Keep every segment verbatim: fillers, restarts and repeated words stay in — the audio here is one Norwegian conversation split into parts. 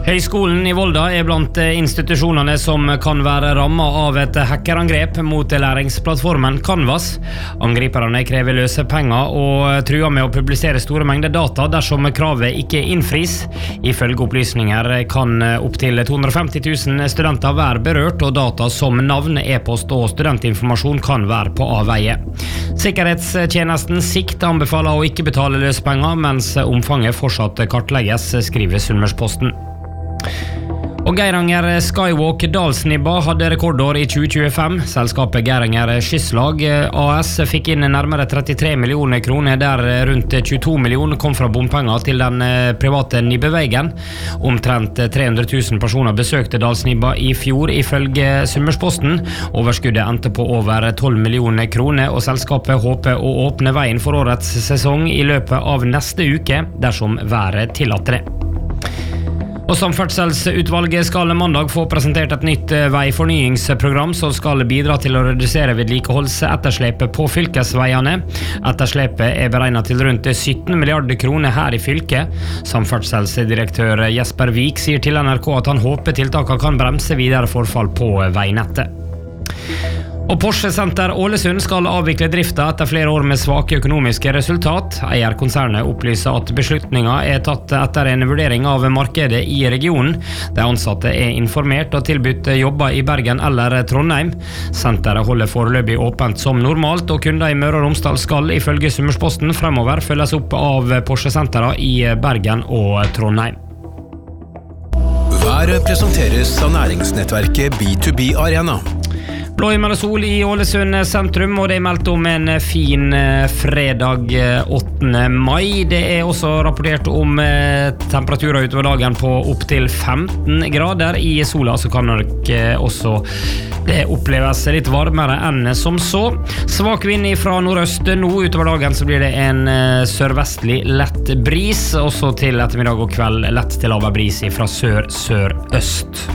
Høgskolen i Volda er blant institusjonene som kan være rammet av et hackerangrep mot læringsplattformen Canvas. Angriperne krever løse penger og truer med å publisere store mengder data dersom kravet ikke innfris. Ifølge opplysninger kan opp til to hundre og femti tusen studenter være berørt, og data som navn, e-post og studentinformasjon kan være på avveie. Sikkerhetstjenesten Sikt anbefaler å ikke betale løse penger, mens omfanget fortsatt kartlegges, skriver Sunnmørsposten. Og Geiranger Skywalk Dalsnibba hadde rekordår i tjue tjuefem. Selskapet Geiranger Skysslag A S fikk inn nærmere trettitre millioner kroner, der rundt tjueto millioner kom fra bompenger til den private Nibbeveigen. Omtrent tre hundre tusen personer besøkte Dalsnibba i fjor, ifølge Sunnmørsposten. Overskuddet endte på over tolv millioner kroner, og selskapet håper å åpne veien for årets sesong i løpet av neste uke, dersom været tillater det. Og Samferdselsutvalget skal mandag få presentert et nytt veifornyingsprogram som skal bidra til å redusere vedlikeholdsetterslepet på fylkesveiene. Etterslepet er beregnet til rundt sytten milliarder kroner her i fylket. Samferdselsdirektør Jesper Vik sier til N R K at han håper tiltakene kan bremse videre forfall på veinettet. Og Porsche Center Ålesund skal avvikle drifta etter flere år med svake økonomiske resultat. Eierkonsernet opplyser at beslutningen er tatt etter en vurdering av markedet i regionen. De ansatte er informert og tilbudt jobber i Bergen eller Trondheim. Senteret holder foreløpig åpent som normalt, og kunder i Møre og Romsdal skal ifølge Sunnmørsposten fremover følges opp av Porsche Centera i Bergen og Trondheim. Været presenteres av næringsnettverket B to B Arena. Blå himmel og sol i Ålesund sentrum, og det er meldt om en fin fredag åttende mai. Det er også rapportert om temperaturer utover dagen på opp til femten grader. I sola så kan nok også det oppleves litt varmere enn som så. Svak vind fra nordøst nå. Utover dagen så blir det en sørvestlig lett bris, også til ettermiddag og kveld lett til lav bris fra sør-sør-øst.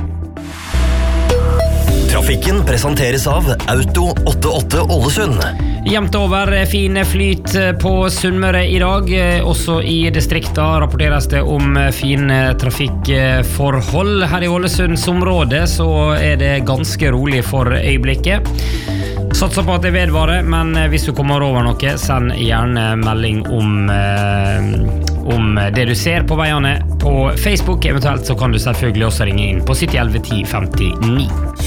Trafikken presenteres av Auto åttiåtte Ålesund. Jevnt over fin flyt på Sunnmøre i dag. Også i distrikta rapporteres det om fin trafikkforhold. Her i Ålesundsområdet så er det ganske rolig for øyeblikket. Satser på at det vedvarer, men hvis du kommer over noe, send gjerne melding om, eh, om det du ser på veiene på Facebook. Eventuelt så kan du selvfølgelig også ringe inn på sytti elleve ti femtini.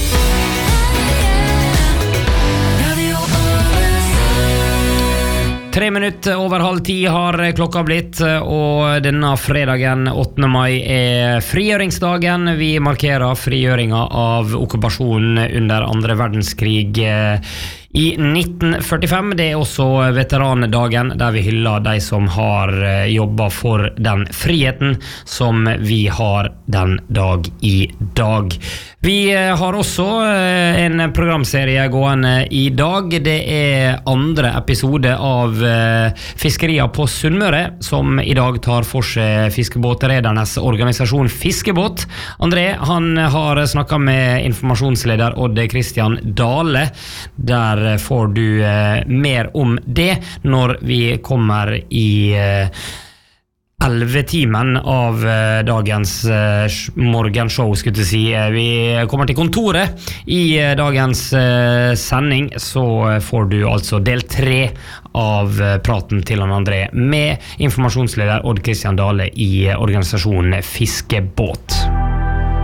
Tre minutter over halv ti har klokka blitt, og denne fredagen åttende mai er frigjøringsdagen. Vi markerer frigjøringa av okkupasjonen under andre verdenskrig i nitten førtifem. Det er også veterandagen, der vi hyller de som har jobbet for den friheten som vi har den dag i dag. Vi har også en programserie gående i dag. Det er andre episode av Fiskeria på Sunnmøre, som i dag tar for seg fiskebåtredernes organisasjon Fiskebåt. André, han har snakket med informasjonsleder Odd Christian Dale. Der får du mer om det når vi kommer i elvetimen av dagens morgenshow, skulle jeg si. Vi kommer til kontoret i dagens sending, så får du altså del tre av praten til han André med informasjonsleder Odd Christian Dale i organisasjonen Fiskebåt.